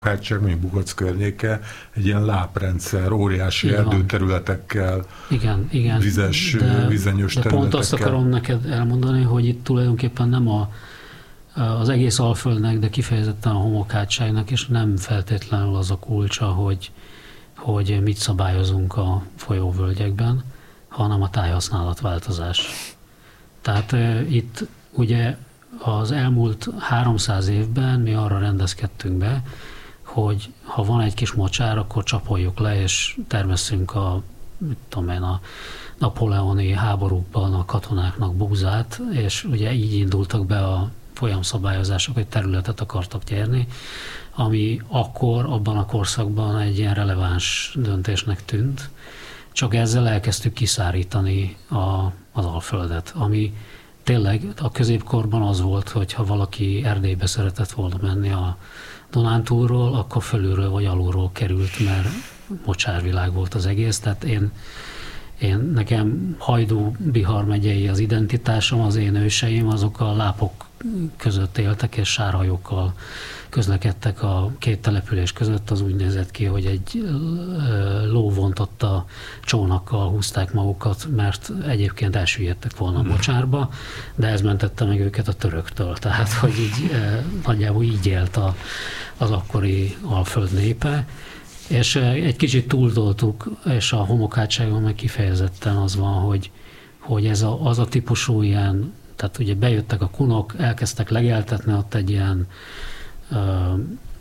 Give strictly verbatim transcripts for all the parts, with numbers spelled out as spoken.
Hátság, mondjuk Bugoc környéke, egy ilyen láprendszer, óriási így erdőterületekkel, igen, igen. vizes, de, vizenyős de területekkel. pont azt akarom neked elmondani, hogy itt tulajdonképpen nem a, az egész Alföldnek, de kifejezetten a homokhátságnak, és nem feltétlenül az a kulcsa, hogy, hogy mit szabályozunk a folyóvölgyekben, hanem a tájhasználatváltozás. Tehát e, itt ugye az elmúlt háromszáz évben mi arra rendezkedtünk be, hogy ha van egy kis mocsár, akkor csapoljuk le, és termesszünk a, mit tudom én, a napóleoni háborúkban a katonáknak búzát, és ugye így indultak be a folyamszabályozások, hogy területet akartak nyerni, ami akkor, abban a korszakban egy ilyen releváns döntésnek tűnt, csak ezzel elkezdtük kiszárítani a, az Alföldet, ami tényleg a középkorban az volt, hogy ha valaki Erdélybe szeretett volna menni a Dunántúlról, akkor fölülről vagy alulról került, mert mocsárvilág volt az egész. Tehát én, én nekem Hajdú-Bihar megyei az identitásom, az én őseim, azok a lápok között éltek, és sárhajókkal közlekedtek a két település között. Az úgy nézett ki, hogy egy ló vontotta csónakkal húzták magukat, mert egyébként elsüllyedtek volna a mocsárba, de ez mentette meg őket a töröktől. Tehát, hogy így nagyjából így élt a, az akkori Alföld népe. És egy kicsit túldoltuk, és a homokhátságon meg kifejezetten az van, hogy, hogy ez a, az a típusú ilyen, tehát ugye bejöttek a kunok, elkezdtek legeltetni, ott egy ilyen uh,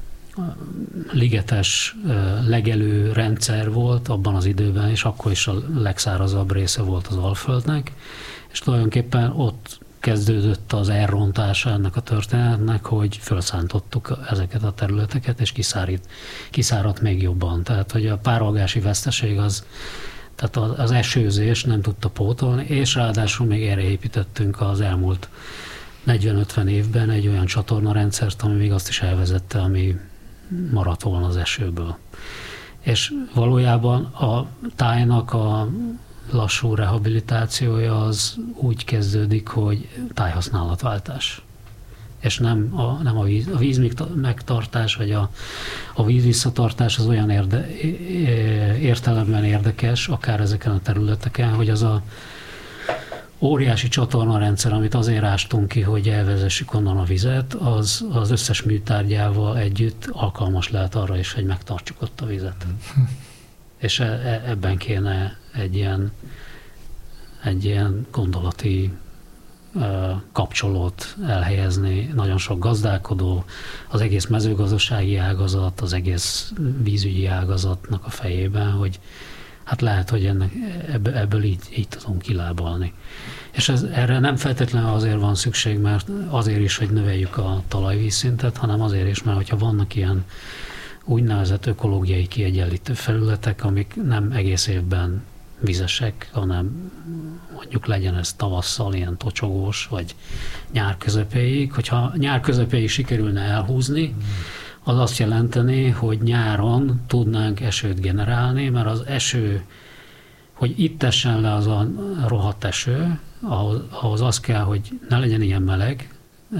ligetes uh, legelő rendszer volt abban az időben, és akkor is a legszárazabb része volt az Alföldnek, és tulajdonképpen ott kezdődött az elrontása ennek a történetnek, hogy felszántottuk ezeket a területeket, és kiszárít, kiszáradt még jobban. Tehát, hogy a párolgási veszteség az, tehát az esőzés nem tudta pótolni, és ráadásul még erre építettünk az elmúlt negyven-ötven évben egy olyan csatornarendszert, ami még azt is elvezette, ami maradt volna az esőből. És valójában a tájnak a lassú rehabilitációja az úgy kezdődik, hogy tájhasználatváltás. És nem a, nem a víz, a víz megtartás, vagy a, a víz visszatartás az olyan érde, értelemben érdekes, akár ezeken a területeken, hogy az a óriási csatornarendszer, amit azért ástunk ki, hogy elvezessük onnan a vizet, az, az összes műtárgyával együtt alkalmas lehet arra is, hogy megtartsuk ott a vizet. És e, ebben kéne egy ilyen, egy ilyen gondolati e, kapcsolót elhelyezni. Nagyon sok gazdálkodó, az egész mezőgazdasági ágazat, az egész vízügyi ágazatnak a fejében, hogy hát lehet, hogy ennek, ebből, ebből így, így tudunk kilábalni. És ez, erre nem feltétlenül azért van szükség, mert azért is, hogy növeljük a talajvízszintet, hanem azért is, mert hogyha vannak ilyen úgynevezett ökológiai kiegyenlítő felületek, amik nem egész évben vizesek, hanem mondjuk legyen ez tavasszal ilyen tocsogós, vagy nyár közepéig. Hogyha nyár közepéig sikerülne elhúzni, az azt jelenteni, hogy nyáron tudnánk esőt generálni, mert az eső, hogy itt essen le az a rohadt eső, ahhoz, ahhoz az kell, hogy ne legyen ilyen meleg,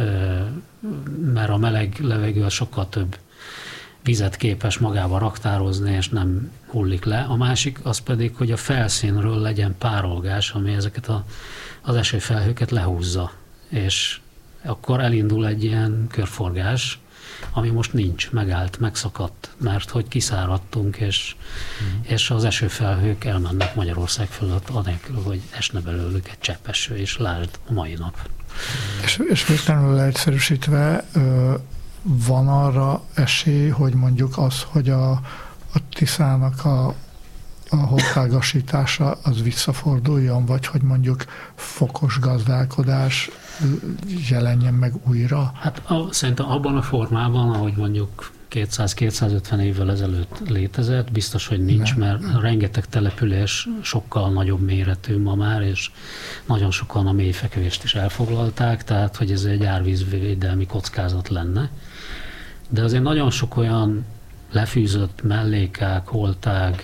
mert a meleg levegő az sokkal több vizet képes magába raktározni, és nem hullik le. A másik az pedig, hogy a felszínről legyen párolgás, ami ezeket a, az esőfelhőket lehúzza. És akkor elindul egy ilyen körforgás, ami most nincs, megállt, megszakadt, mert hogy kiszáradtunk, és, mm. és az esőfelhők elmennek Magyarország fölött, anélkül, hogy esne belőlük egy csepp eső, és lásd a mai nap. És, és végtelenül leegyszerűsítve van arra esély, hogy mondjuk az, hogy a, a Tiszának a, a hortágasítása az visszaforduljon, vagy hogy mondjuk fokos gazdálkodás jelenjen meg újra? Hát a, szerintem abban a formában, ahogy mondjuk kétszáz-kétszázötven évvel ezelőtt létezett, biztos, hogy nincs, nem, mert nem. Rengeteg település sokkal nagyobb méretű ma már, és nagyon sokan a mélyfekvést is elfoglalták, tehát hogy ez egy árvízvédelmi kockázat lenne. De azért nagyon sok olyan lefűzött mellékák, holtág,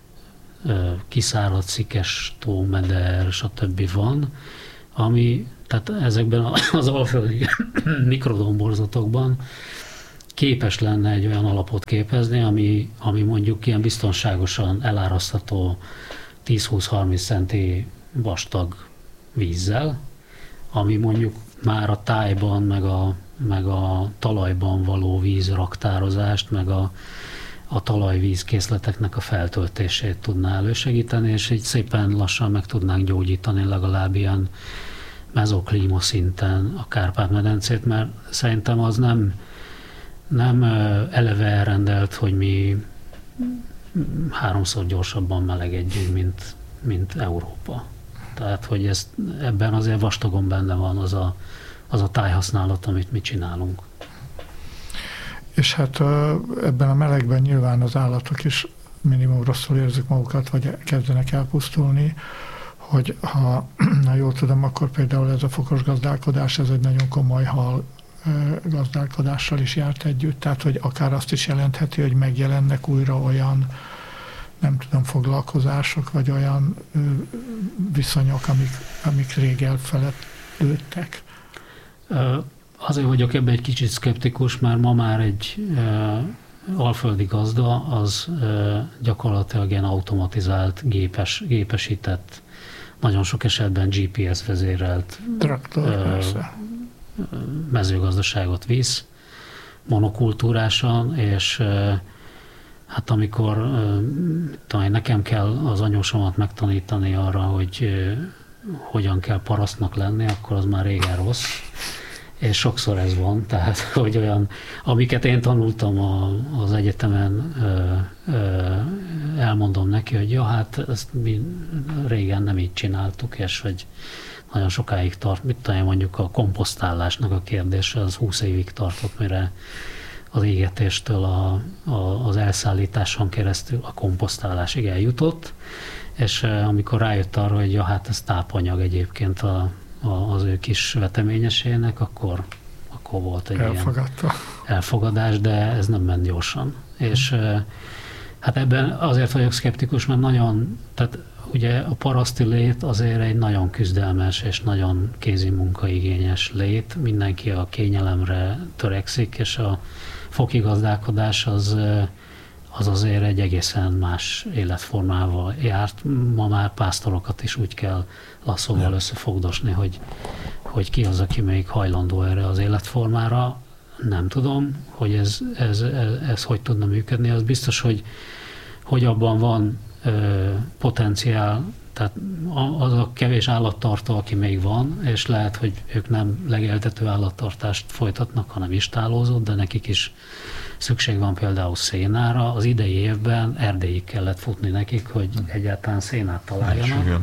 kiszáradt szikes tómeder, stb. Van, ami, tehát ezekben az alföldi mikrodomborzatokban képes lenne egy olyan alapot képezni, ami, ami mondjuk ilyen biztonságosan elárasztható tíz-húsz-harminc centi vastag vízzel, ami mondjuk már a tájban, meg a, meg a talajban való vízraktározást, meg a, a talajvízkészleteknek a feltöltését tudná elősegíteni, és így szépen lassan meg tudnánk gyógyítani legalább ilyen mezoklíma szinten a Kárpát-medencét, mert szerintem az nem, nem eleve elrendelt, hogy mi háromszor gyorsabban melegedjünk, mint, mint Európa. Tehát, hogy ez, ebben azért vastagon benne van az a, az a tájhasználat, amit mi csinálunk. És hát ebben a melegben nyilván az állatok is minimum rosszul érzik magukat, vagy kezdenek elpusztulni, hogy ha, ha jól tudom, akkor például ez a fokos gazdálkodás, ez egy nagyon komoly hal gazdálkodással is járt együtt, tehát hogy akár azt is jelentheti, hogy megjelennek újra olyan, nem tudom, foglalkozások, vagy olyan viszonyok, amik, amik rég elfeledődtek. Azért vagyok ebben egy kicsit szkeptikus, mert ma már egy alföldi gazda az gyakorlatilag ilyen automatizált, gépes, gépesített, nagyon sok esetben gé pé es vezérelt Traktor, mezőgazdaságot visz, monokultúrásan, és hát amikor talán nekem kell az anyósomat megtanítani arra, hogy hogyan kell parasztnak lenni, akkor az már régen rossz. És sokszor ez van, tehát hogy olyan, amiket én tanultam a, az egyetemen, ö, ö, elmondom neki, hogy ja, hát ezt mi régen nem így csináltuk, és hogy nagyon sokáig tart, mit tudom, mondjuk a komposztálásnak a kérdése, az húsz évig tartott, mire az égetéstől a, a, az elszállításon keresztül a komposztálásig eljutott, és amikor rájött arra, hogy ja, hát ez tápanyag egyébként a az ő kis veteményesének, akkor, akkor volt egy Elfogadta. ilyen elfogadás, de ez nem ment gyorsan. Hmm. És hát ebben azért vagyok szkeptikus, mert nagyon, tehát ugye a paraszti lét azért egy nagyon küzdelmes és nagyon kézi munkaigényes lét, mindenki a kényelemre törekszik, és a foki gazdálkodás az, az azért egy egészen más életformával járt. Ma már pásztorokat is úgy kell lasszóval összefogdosni, hogy, hogy ki az, aki még hajlandó erre az életformára. Nem tudom, hogy ez, ez, ez, ez hogy tudna működni. Az biztos, hogy, hogy abban van ö, potenciál, tehát az a kevés állattartó, aki még van, és lehet, hogy ők nem legeltető állattartást folytatnak, hanem istálózott, de nekik is szükség van például szénára. Az idei évben Erdélyig kellett futni nekik, hogy egyáltalán szénát találjanak. Igen.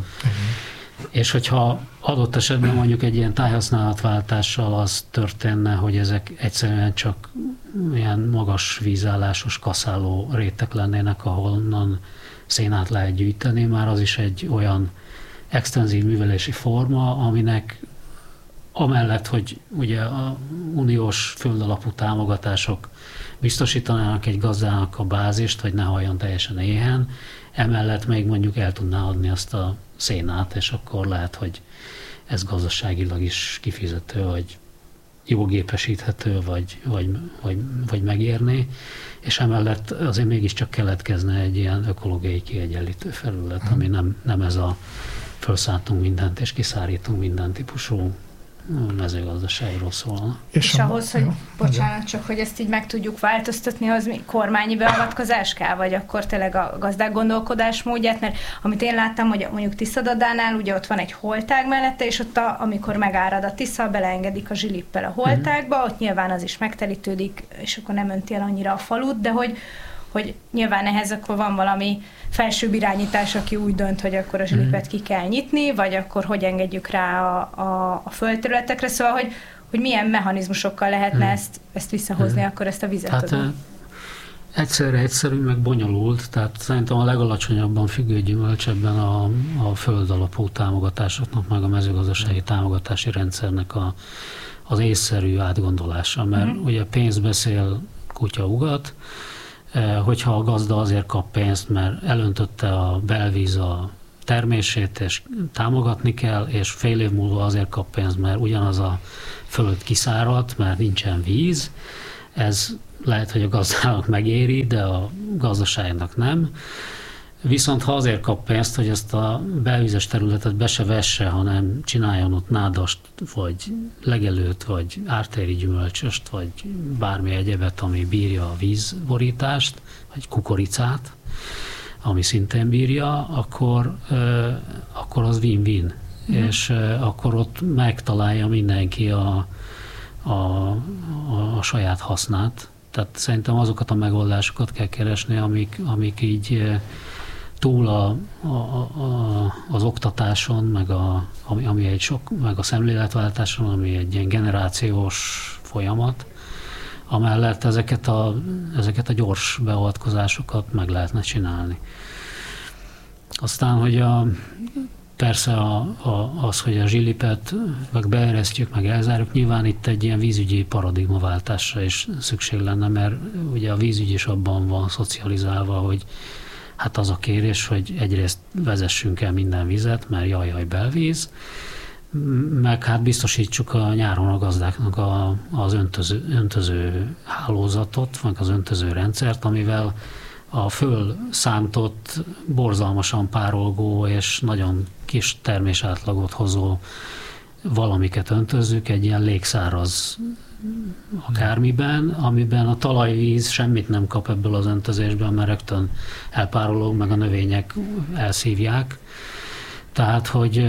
És hogyha adott esetben mondjuk egy ilyen tájhasználatváltással az történne, hogy ezek egyszerűen csak ilyen magas vízállásos kaszáló rétek lennének, ahonnan szénát lehet gyűjteni, már az is egy olyan extenzív művelési forma, aminek amellett, hogy ugye a uniós földalapú támogatások biztosítanának egy gazdának a bázist, hogy ne halljon teljesen éhen, emellett még mondjuk el tudná adni azt a szénát, és akkor lehet, hogy ez gazdaságilag is kifizető, vagy jó gépesíthető, vagy, vagy, vagy, vagy megérné, és emellett azért mégiscsak keletkezne egy ilyen ökológiai kiegyenlítő felület, ami nem, nem ez a felszántunk mindent és kiszárítunk minden típusú mezőgazdaságról szólna. És, és ahhoz, hogy, jó, bocsánat, csak hogy ezt így meg tudjuk változtatni, az mi kormányi beavatkozás kell, vagy akkor tényleg a gazdák gondolkodásmódját, mert amit én láttam, hogy mondjuk Tiszadadánál ugye ott van egy holtág mellette, és ott a, amikor megárad a Tisza, beleengedik a zsilippel a holtágba, ott nyilván az is megtelítődik, és akkor nem önti el annyira a falut, de hogy hogy nyilván ehhez akkor van valami felsőbb irányítás, aki úgy dönt, hogy akkor a zsilipet ki kell nyitni, vagy akkor hogy engedjük rá a, a, a földterületekre, szóval, hogy, hogy milyen mechanizmusokkal lehetne ezt, ezt visszahozni, hmm. akkor ezt a vizet hát, tudom. Egyszerre egyszerű, meg bonyolult, tehát szerintem a legalacsonyabban függő gyümölcs ebben a, a föld alapú támogatásoknak, meg a mezőgazdasági támogatási rendszernek a, az észszerű átgondolása, mert hmm. ugye pénz beszél, kutya ugat, hogyha a gazda azért kap pénzt, mert elöntötte a belvíz a termését, és támogatni kell, és fél év múlva azért kap pénzt, mert ugyanaz a föld kiszáradt, mert nincsen víz, Ez lehet, hogy a gazdának megéri, de a gazdaságnak nem. Viszont ha azért kap pénzt, hogy ezt a belvízes területet be se vesse, hanem csináljon ott nádast, vagy legelőt, vagy ártéri gyümölcsöst, vagy bármi egyebet, ami bírja a vízborítást, vagy kukoricát, ami szintén bírja, akkor, akkor az win-win. Mm. És akkor ott megtalálja mindenki a, a, a, a saját hasznát. Tehát szerintem azokat a megoldásokat kell keresni, amik, amik így túl a, a, a, az oktatáson, meg, a, ami, ami egy sok, meg a szemléletváltáson, ami egy ilyen generációs folyamat, amellett ezeket a, ezeket a gyors beavatkozásokat meg lehetne csinálni. Aztán, hogy a, persze a, a, az, hogy a zsilipet meg beeresztjük, meg elzárjuk, nyilván itt egy ilyen vízügyi paradigmaváltásra is szükség lenne, mert ugye a vízügy is abban van szocializálva, hogy hát az a kérés, hogy egyrészt vezessünk el minden vizet, mert jaj-jaj belvíz, meg hát biztosítsuk a nyáron a gazdáknak a, az öntöző, öntöző hálózatot, meg az öntöző rendszert, amivel a fölszántott, borzalmasan párolgó és nagyon kis termésátlagot hozó valamiket öntözzük egy ilyen légszáraz akármiben, amiben a talajvíz semmit nem kap ebből az öntözésben, mert rögtön elpárolog, meg a növények elszívják. Tehát, hogy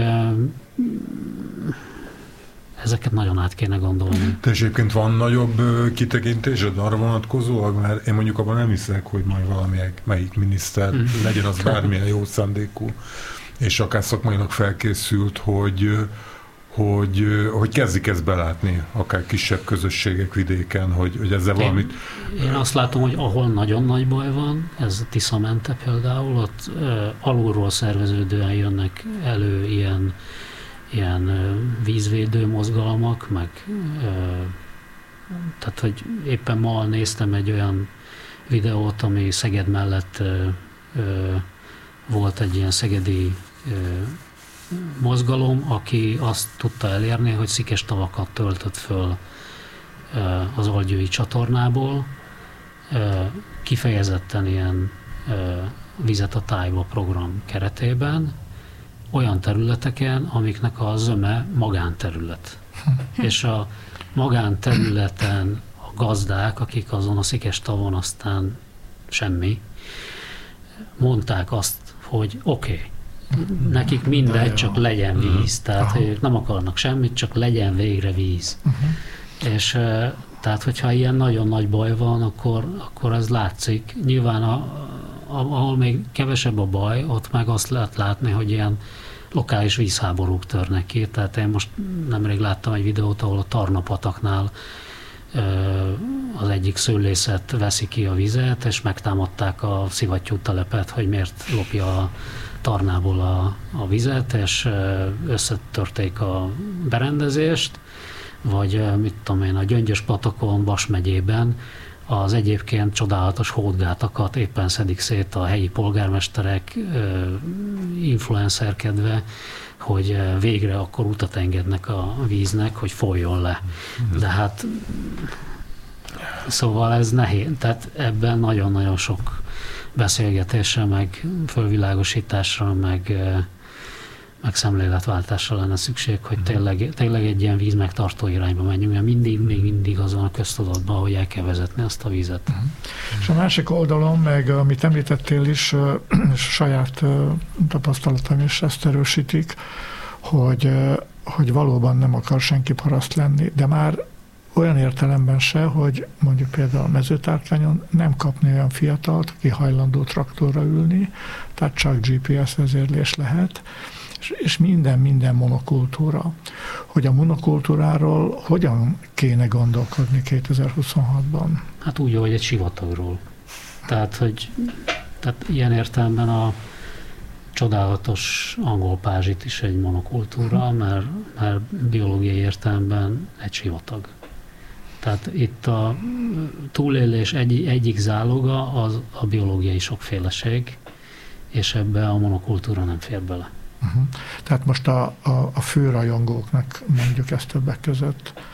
ezeket nagyon át kéne gondolni. Te egyébként van nagyobb kitekintésed arra vonatkozóan, mert én mondjuk abban nem hiszek, hogy majd valamelyik melyik miniszter, mm. legyen az bármilyen jó szándékú, és akár szakmailag felkészült, hogy hogy, hogy kezdik ezt belátni, akár kisebb közösségek vidéken, hogy, hogy ezzel én, valamit... Én azt látom, hogy ahol nagyon nagy baj van, ez a Tisza-mente például, ott uh, alulról szerveződően jönnek elő ilyen, ilyen uh, vízvédő mozgalmak, meg uh, tehát, hogy éppen ma néztem egy olyan videót, ami Szeged mellett uh, uh, volt egy ilyen szegedi uh, mozgalom, aki azt tudta elérni, hogy szikes tavakat töltött föl az Algyői csatornából, kifejezetten ilyen vizet a tájba program keretében, olyan területeken, amiknek a zöme magánterület. És a magánterületen a gazdák, akik azon a szikes tavon aztán semmi, mondták azt, hogy oké, okay, nekik mindegy, csak legyen víz. Tehát ők nem akarnak semmit, csak legyen végre víz. Uh-huh. És tehát, hogyha ilyen nagyon nagy baj van, akkor, akkor ez látszik. Nyilván, a, a, ahol még kevesebb a baj, ott meg azt lehet látni, hogy ilyen lokális vízháborúk törnek ki. Tehát én most nemrég láttam egy videót, ahol a Tarnapataknál az egyik szőlészet veszi ki a vizet, és megtámadták a szivattyú telepet, hogy miért lopja a Tarnából a, a vizet, és összetörték a berendezést, vagy mit tudom én, a Gyöngyös-patakon, Vas megyében az egyébként csodálatos hódgátakat éppen szedik szét a helyi polgármesterek influencerkedve, hogy végre akkor utat engednek a víznek, hogy folyjon le. De hát szóval ez nehéz, tehát ebben nagyon-nagyon sok beszélgetésre, meg fölvilágosításra, meg, meg szemléletváltásra lenne szükség, hogy tényleg, tényleg egy ilyen víz megtartó irányba menjünk, mert mindig, még mindig azon a köztudatban, hogy el kell vezetni azt a vízet. Uh-huh. És a másik oldalon, meg amit említettél is, és a saját tapasztalatom is ezt erősítik, hogy, hogy valóban nem akar senki paraszt lenni, de már olyan értelemben se, hogy mondjuk például a Mezőtárkányon nem kapni olyan fiatalt, aki hajlandó traktorra ülni, tehát csak gé pé es vezérlés lehet, és, és minden, minden monokultúra. Hogy a monokultúráról hogyan kéne gondolkodni kétezer-huszonhatban? Hát úgy, hogy egy sivatagról. Tehát, hogy tehát ilyen értelemben a csodálatos angol pázsit is egy monokultúra, mert, mert biológiai értelemben egy sivatag. Tehát itt a túlélés egy, egyik záloga az a biológiai sokféleség, és ebbe a monokultúra nem fér bele. Uh-huh. Tehát most a, a, a főrajongóknak mondjuk ezt többek között,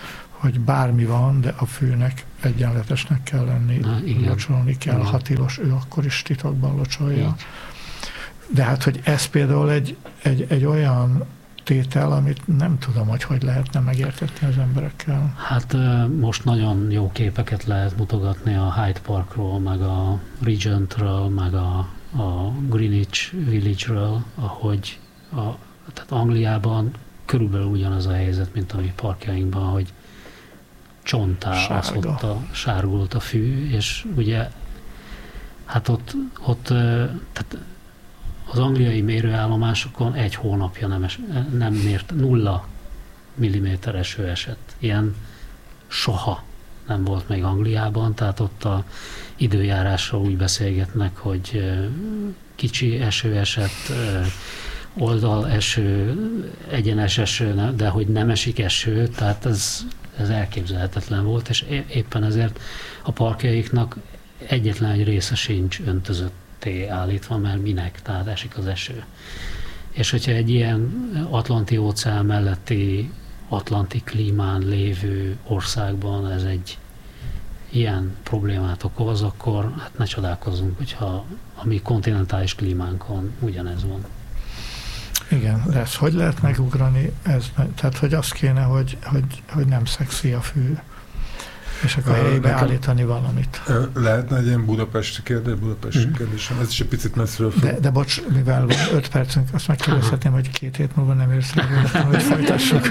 hogy bármi van, de a főnek egyenletesnek kell lenni, Na, locsolni kell, igen. Ha tilos, ő akkor is titokban locsolja. Igen. De hát, hogy ez például egy, egy, egy olyan tétel, amit nem tudom, hogy hogy lehetne megértetni az emberekkel. Hát most nagyon jó képeket lehet mutogatni a Hyde Parkról, meg a Regentről, meg a, a Greenwich Village-ről, ahogy a, tehát Angliában körülbelül ugyanaz a helyzet, mint a mi parkjainkban, hogy csontá aszott a, sárgult a fű, és ugye hát ott, ott tehát az angliai mérőállomásokon egy hónapja nem, es, nem mért, nulla milliméter eső esett. Ilyen soha nem volt még Angliában, tehát ott a időjárásról úgy beszélgetnek, hogy kicsi eső esett, oldal eső, egyenes eső, de hogy nem esik eső, tehát ez, ez elképzelhetetlen volt, és éppen ezért a parkjaiknak egyetlen egy része sincs öntözötté állítva, mert minek, tehát esik az eső. És hogyha egy ilyen Atlanti óceán melletti atlanti klímán lévő országban ez egy ilyen problémát okoz, akkor hát ne csodálkozzunk, hogyha a mi kontinentális klímánkon ugyanez van. Igen, de ezt hogy lehet megugrani? Ez, tehát, hogy az kéne, hogy, hogy, hogy nem szexi a fű, és akkor helyébe Nekem állítani valamit. Lehetne egy ilyen budapesti kérdés, budapesti mm. kérdésem, ez is egy picit messziről föl. De, de bocs, mivel van öt percünk, azt megkérdezhetném, hogy két hét múlva nem érsz rá, hogy folytassuk.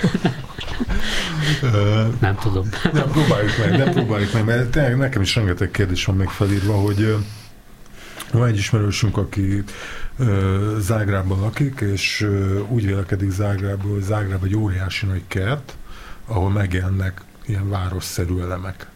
Nem tudom. Nem, próbáljuk meg, nem próbáljuk meg, mert tényleg nekem is rengeteg kérdés van megfelírva, hogy van egy ismerősünk, aki uh, Zágrábban lakik, és uh, úgy vélekedik Zágrábban, hogy Zágráb egy óriási nagy kert, ahol megjelennek ilyen városszerű elemek.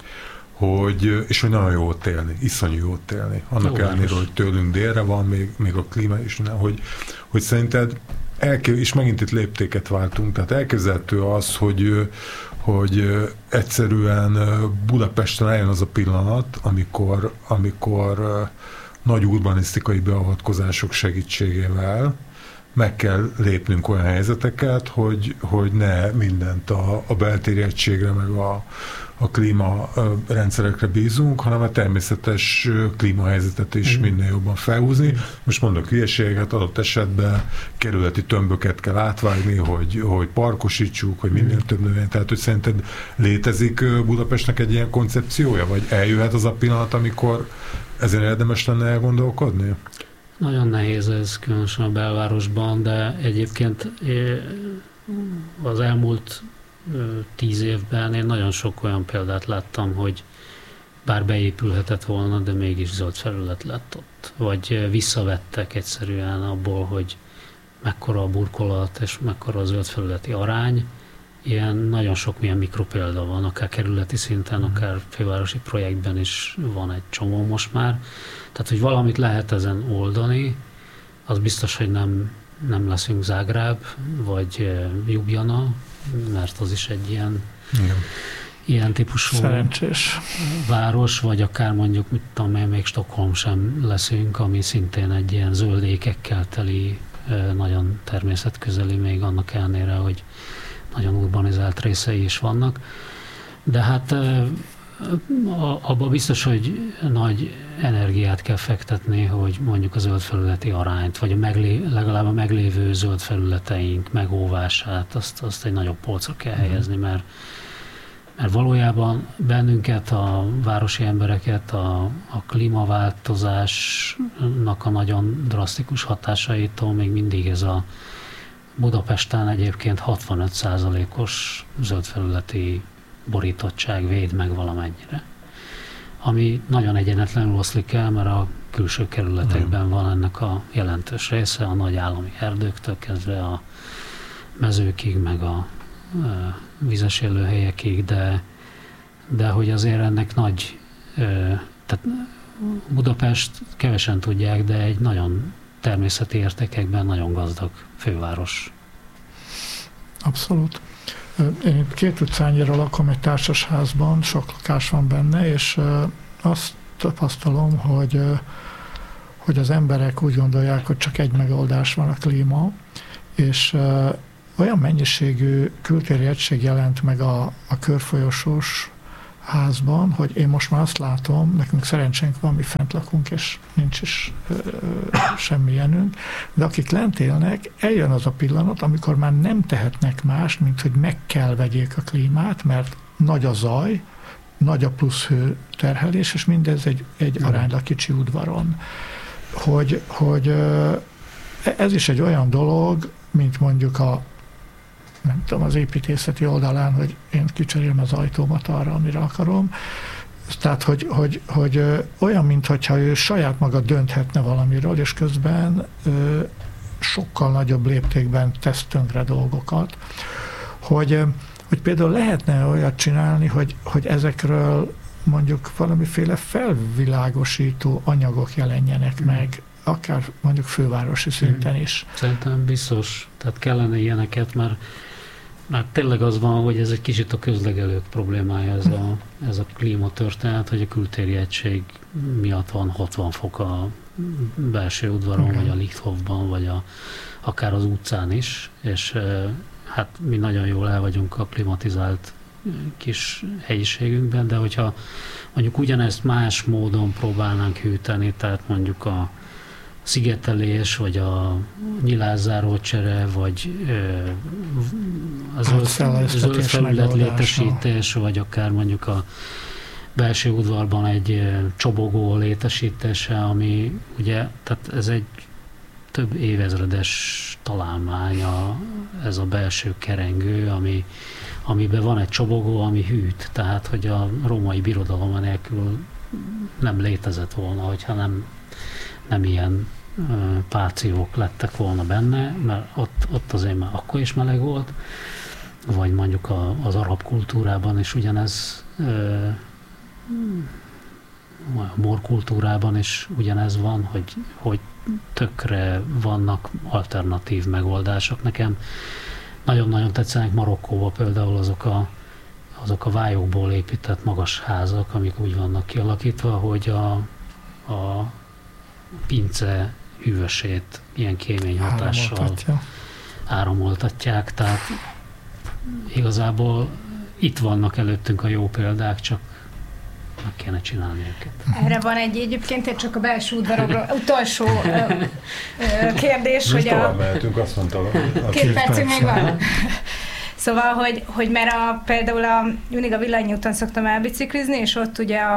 Hogy, és hogy nagyon jó ott élni, iszonyú jó ott élni. Annak ellenére, hogy tőlünk délre van, még, még a klíma is, hogy, hogy szerinted, elkép, és megint itt léptéket váltunk, tehát elképzelhető az, hogy, hogy egyszerűen Budapesten eljön az a pillanat, amikor, amikor nagy urbanisztikai beavatkozások segítségével meg kell lépnünk olyan helyzeteket, hogy, hogy ne mindent a, a beltéri egységre, meg a, a klímarendszerekre bízunk, hanem a természetes klímahelyzetet is mm. minél jobban felhúzni. Mm. Most mondok hülyeséget, adott esetben kerületi tömböket kell átvágni, hogy, hogy parkosítsuk, hogy minél mm. több növény. Tehát, hogy szerinted létezik Budapestnek egy ilyen koncepciója, vagy eljöhet az a pillanat, amikor ezen érdemes lenne elgondolkodni? Nagyon nehéz ez, különösen a belvárosban, de egyébként az elmúlt tíz évben én nagyon sok olyan példát láttam, hogy bár beépülhetett volna, de mégis zöld felület lett ott. Vagy visszavettek egyszerűen abból, hogy mekkora a burkolat és mekkora a zöld felületi arány. Ilyen nagyon sok milyen mikropélda van, akár kerületi szinten, mm. akár fővárosi projektben is van egy csomó most már. Tehát, hogy valamit lehet ezen oldani, az biztos, hogy nem, nem leszünk Zágráb, vagy Ljubljana, mert az is egy ilyen, igen. ilyen típusú szerencsés város, vagy akár mondjuk, mit tudom én, még Stockholm sem leszünk, ami szintén egy ilyen zöldékekkel teli, nagyon természetközeli, még annak ellenére, hogy nagyon urbanizált részei is vannak. De hát abban biztos, hogy nagy energiát kell fektetni, hogy mondjuk a zöld felületi arányt, vagy a meglé, legalább a meglévő zöld felületeink megóvását, azt, azt egy nagyobb polcra kell helyezni, mert, mert valójában bennünket, a városi embereket a, a klímaváltozásnak a nagyon drasztikus hatásaitól még mindig ez a Budapesten egyébként hatvanöt százalékos zöld felületi borítottság véd meg valamennyire. Ami nagyon egyenetlenül oszlik el, mert a külső kerületekben van ennek a jelentős része, a nagy állami erdőktől kezdve a mezőkig, meg a e, vízes élőhelyekig, de, de hogy azért ennek nagy, e, tehát Budapest kevesen tudják, de egy nagyon természeti értékekben nagyon gazdag főváros. Abszolút. Én két utcányira lakom egy társasházban, sok lakás van benne, és azt tapasztalom, hogy, hogy az emberek úgy gondolják, hogy csak egy megoldás van, a klíma, és olyan mennyiségű kültéri egység jelent meg a, a körfolyosós házban, hogy én most már azt látom, nekünk szerencsénk van, mi fent lakunk, és nincs is ö, semmilyenünk, de akik lent élnek, eljön az a pillanat, amikor már nem tehetnek más, mint hogy meg kell vegyék a klímát, mert nagy a zaj, nagy a plusz hő terhelés, és mindez egy, egy aránylag kicsi udvaron. Hogy, hogy ez is egy olyan dolog, mint mondjuk a nem tudom, az építészeti oldalán, hogy én kicserélem az ajtómat arra, amire akarom. Tehát, hogy, hogy, hogy olyan, mintha ő saját maga dönthetne valamiről, és közben ö, sokkal nagyobb léptékben tesz tönkre dolgokat. Hogy, hogy például lehetne olyat csinálni, hogy, hogy ezekről mondjuk valamiféle felvilágosító anyagok jelenjenek mm. meg, akár mondjuk fővárosi szinten is. Szerintem biztos, tehát kellene ilyeneket, mert mert tényleg az van, hogy ez egy kicsit a közlegelők problémája, ez a, ez a klímatörténet, hogy a kültéri egység miatt van hatvan fok a belső udvaron, okay. vagy a Lichthofban, vagy a, akár az utcán is, és hát mi nagyon jól el vagyunk a klimatizált kis helyiségünkben, de hogyha mondjuk ugyanezt más módon próbálnánk hűteni, tehát mondjuk a szigetelés, vagy a nyilászárócsere, vagy a zöld, zöld felület létesítés, vagy akár mondjuk a belső udvarban egy csobogó létesítése, ami ugye, tehát ez egy több évezredes találmánya, ez a belső kerengő, ami, amiben van egy csobogó, ami hűt, tehát hogy a római birodalom nélkül nem létezett volna, hogyha nem nem ilyen uh, pációk lettek volna benne, mert ott, ott azért már akkor is meleg volt, vagy mondjuk a, az arab kultúrában is ugyanez, uh, a mór kultúrában is ugyanez van, hogy, hogy tökre vannak alternatív megoldások. Nekem nagyon-nagyon tetszenek Marokkóban például azok a, azok a vályokból épített magas házak, amik úgy vannak kialakítva, hogy a, a pince hűvösét ilyen kémény hatással áramoltatják, tehát igazából itt vannak előttünk a jó példák, csak meg kéne csinálni őket. Erre van egy egyébként csak a belső udvarokról utolsó ö, ö, kérdés, most hogy a... Most mehetünk, azt mondta. A két percig még van. Szóval, hogy, hogy mert a, például a, mindig a Villanyúton szoktam elbiciklizni, és ott ugye a,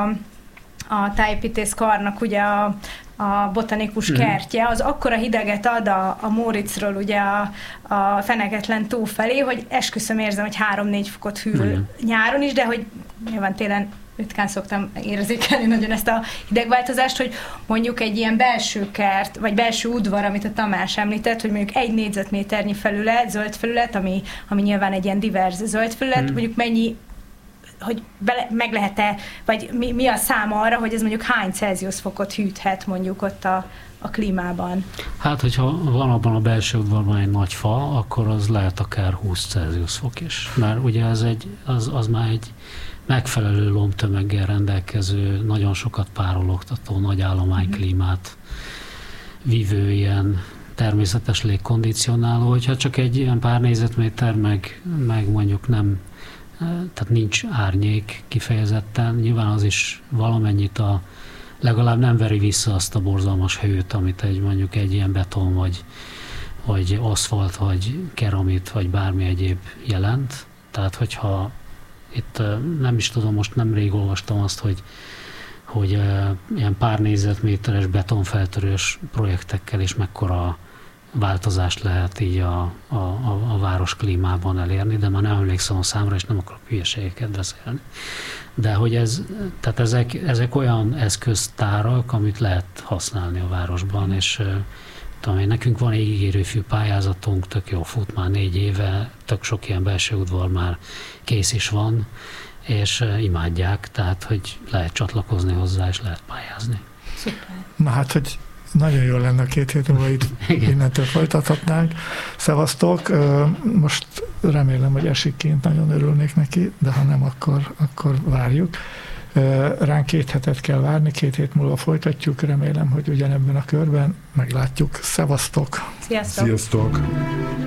a tájépítész karnak ugye a, a botanikus kertje, az akkora hideget ad a, a Móriczról ugye a, a Feneketlen tó felé, hogy esküszöm érzem, hogy három-négy fokot hűl mm. nyáron is, de hogy nyilván télen ritkán szoktam érzékelni nagyon ezt a hidegváltozást, hogy mondjuk egy ilyen belső kert, vagy belső udvar, amit a Tamás említett, hogy mondjuk egy négyzetméternyi felület, zöld felület, ami, ami nyilván egy ilyen divers zöld felület, mm. mondjuk mennyi, hogy bele, meg lehet-e, vagy mi, mi a száma arra, hogy ez mondjuk hány Celsius fokot hűthet mondjuk ott a, a klímában? Hát, hogyha van abban a belső udvarban egy nagy fa, akkor az lehet akár húsz Celsius fok is. Mert ugye ez egy, az, az már egy megfelelő lombtömeggel rendelkező, nagyon sokat párologtató, nagy állományklímát vívő ilyen természetes légkondicionáló, hogyha csak egy ilyen pár négyzetméter, meg, meg mondjuk nem, tehát nincs árnyék kifejezetten, nyilván az is valamennyit a, legalább nem veri vissza azt a borzalmas hőt, amit egy mondjuk egy ilyen beton, vagy, vagy aszfalt, vagy keramit, vagy bármi egyéb jelent. Tehát, hogyha itt nem is tudom, most nemrég olvastam azt, hogy, hogy ilyen pár négyzetméteres betonfeltörős projektekkel is mekkora változást lehet így a, a, a, a város klímában elérni, de már nem emlékszem a számra, és nem akarok hülyeségeket beszélni. De hogy ez, tehát ezek, ezek olyan eszköztárak, amit lehet használni a városban, és tudom én, nekünk van égigérőfű pályázatunk, tök jó fut már négy éve, tök sok ilyen belső udvar már kész is van, és imádják, tehát hogy lehet csatlakozni hozzá, és lehet pályázni. Szuper. Na hát, hogy nagyon jó lenne a két hét múlva itt innentől folytathatnánk. Szevasztok! Most remélem, hogy esik kint, nagyon örülnék neki, de ha nem, akkor, akkor várjuk. Ránk két hetet kell várni, két hét múlva folytatjuk, remélem, hogy ugyanebben a körben meglátjuk. Szevasztok! Sziasztok! Sziasztok!